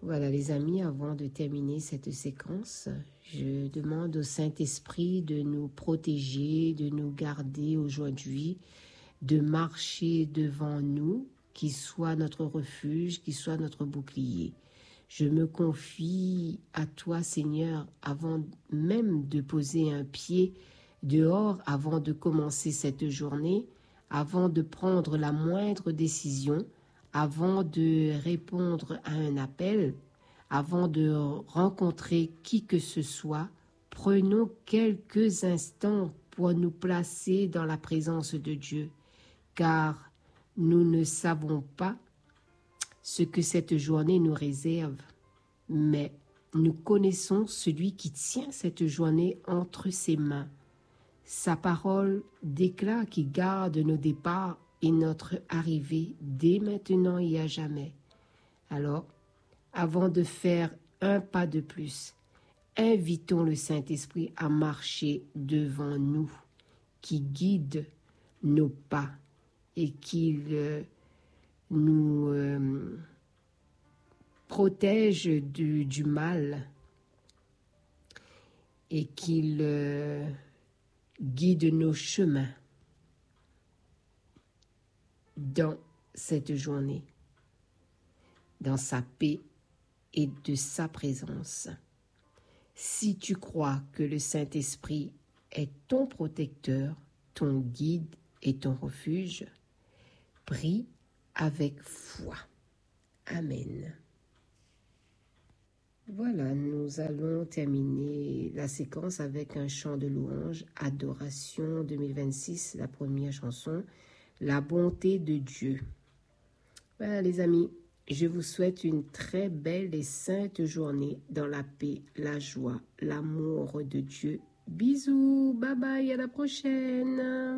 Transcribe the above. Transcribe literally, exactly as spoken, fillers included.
Voilà les amis, avant de terminer cette séquence, je demande au Saint-Esprit de nous protéger, de nous garder aujourd'hui, de marcher devant nous, qui soit notre refuge, qui soit notre bouclier. Je me confie à toi, Seigneur, avant même de poser un pied dehors, avant de commencer cette journée, avant de prendre la moindre décision, avant de répondre à un appel, avant de rencontrer qui que ce soit, prenons quelques instants pour nous placer dans la présence de Dieu, car nous ne savons pas ce que cette journée nous réserve, mais nous connaissons celui qui tient cette journée entre ses mains. Sa parole déclare qu'il garde nos départs et notre arrivée dès maintenant et à jamais. Alors, avant de faire un pas de plus, invitons le Saint-Esprit à marcher devant nous, qui guide nos pas et qu'il euh, nous euh, protège du, du mal et qu'il euh, guide nos chemins dans cette journée, dans sa paix et de sa présence. Si tu crois que le Saint-Esprit est ton protecteur, ton guide et ton refuge, prie avec foi. Amen. Voilà, nous allons terminer la séquence avec un chant de louange, Adoration deux mille vingt-six, la première chanson, La bonté de Dieu. Voilà les amis, je vous souhaite une très belle et sainte journée dans la paix, la joie, l'amour de Dieu. Bisous, bye bye, à la prochaine.